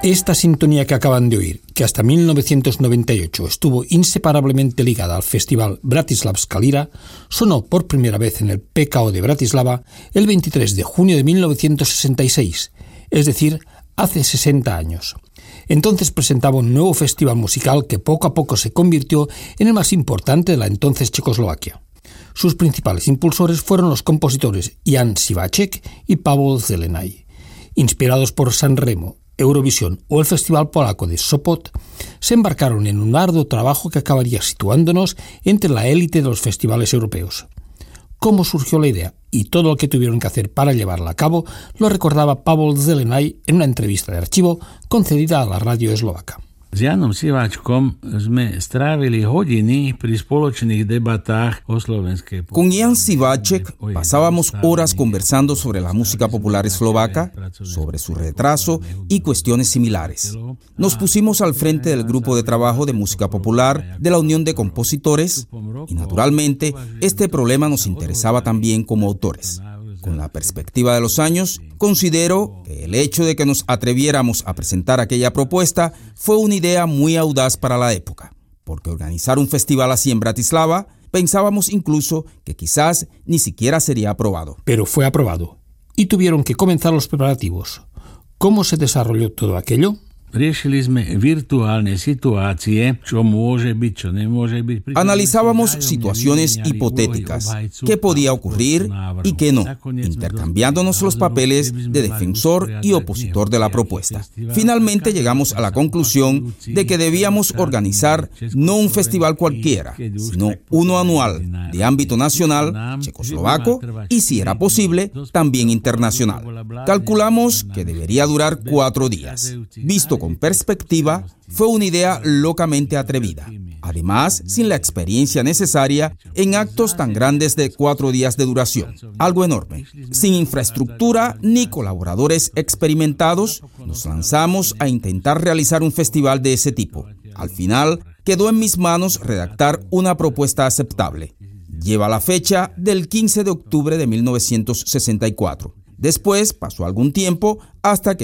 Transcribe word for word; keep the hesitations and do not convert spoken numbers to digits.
Esta sintonía que acaban de oír, que hasta mil novecientos noventa y ocho estuvo inseparablemente ligada al festival Bratislavska Lira, sonó por primera vez en el P K O de Bratislava el veintitrés de junio de mil novecientos sesenta y seis, es decir, hace sesenta años. Entonces presentaba un nuevo festival musical que poco a poco se convirtió en el más importante de la entonces Checoslovaquia. Sus principales impulsores fueron los compositores Jan Sivacek y Pavel Zelenay. Inspirados por San Remo, Eurovisión o el Festival Polaco de Sopot, se embarcaron en un arduo trabajo que acabaría situándonos entre la élite de los festivales europeos. Cómo surgió la idea y todo lo que tuvieron que hacer para llevarla a cabo lo recordaba Pavel Zelenay en una entrevista de archivo concedida a la radio eslovaca. S Janom Siváčkom sme strávili hodiny pri spoločných debatách o slovenskej populárnej. Con Jan Sivacek pasábamos horas conversando sobre la música popular eslovaca, sobre su retraso y cuestiones similares. Nos pusimos al frente del grupo de trabajo de música popular de la Unión de Compositores y, naturalmente, este problema nos interesaba también como autores. Con la perspectiva de los años, considero que el hecho de que nos atreviéramos a presentar aquella propuesta fue una idea muy audaz para la época, porque organizar un festival así en Bratislava, pensábamos incluso que quizás ni siquiera sería aprobado. Pero fue aprobado, y tuvieron que comenzar los preparativos. ¿Cómo se desarrolló todo aquello? Riešili sme virtuálne situácie, čo môže byť, čo nemôže byť. Analizábamos situaciones hipotéticas, qué podía ocurrir y qué no, intercambiándonos los papeles de defensor y opositor de la propuesta. Finalmente llegamos a la conclusión de que debíamos organizar no un festival cualquiera, sino uno anual, de ámbito nacional, checoslovaco y, si era posible, también internacional. Calculamos que debería durar cuatro días. Visto con perspectiva, fue una idea locamente atrevida. Además, sin la experiencia necesaria en actos tan grandes de cuatro días de duración. Algo enorme. Sin infraestructura ni colaboradores experimentados, nos lanzamos a intentar realizar un festival de ese tipo. Al final, quedó en mis manos redactar una propuesta aceptable. Lleva la fecha del quince de octubre de mil novecientos sesenta y cuatro. Después pasó algún tiempo hasta que